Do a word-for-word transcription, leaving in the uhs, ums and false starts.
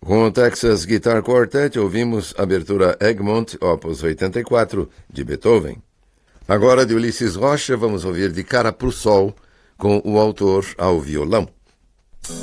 Com o Texas Guitar Quartet, ouvimos a abertura Egmont, opus oitenta e quatro, de Beethoven. Agora, de Ulisses Rocha, vamos ouvir De Cara pro Sol, com o autor ao violão.